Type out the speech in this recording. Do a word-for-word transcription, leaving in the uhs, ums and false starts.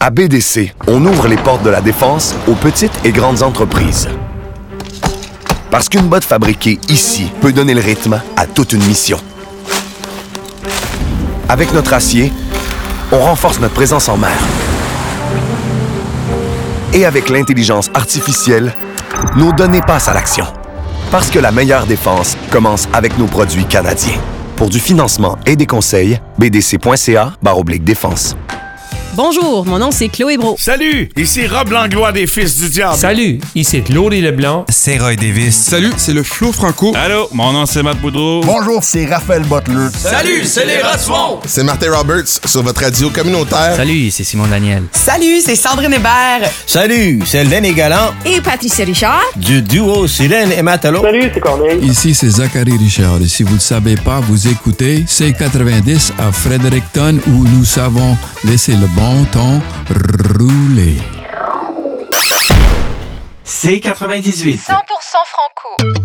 À B D C, on ouvre les portes de la défense aux petites et grandes entreprises. Parce qu'une botte fabriquée ici peut donner le rythme à toute une mission. Avec notre acier, on renforce notre présence en mer. Et avec l'intelligence artificielle, nos données passent à l'action. Parce que la meilleure défense commence avec nos produits canadiens. Pour du financement et des conseils, b d c point c a barre oblique défense. Bonjour, mon nom c'est Chloé Brault. Salut, ici Rob Langlois des Fils du Diable. Salut, ici Claudie Leblanc. C'est Roy Davis. Salut, c'est le Flo Franco. Allô, mon nom c'est Matt Boudreau. Bonjour, c'est Raphaël Butler. Salut, c'est les Rossmonts. C'est Martin Roberts sur votre radio communautaire. Salut, c'est Simon Daniel. Salut, c'est Sandrine Hébert. Salut, c'est Lenny Galant. Et Patricia Richard. Du duo Sirène et Matelot. Salut, c'est Corneille. Ici, c'est Zachary Richard. Et si vous ne le savez pas, vous écoutez C quatre-vingt-dix à Fredericton où nous savons laisser le bon temps rouler. C quatre-vingt-dix-huit. cent pour cent franco.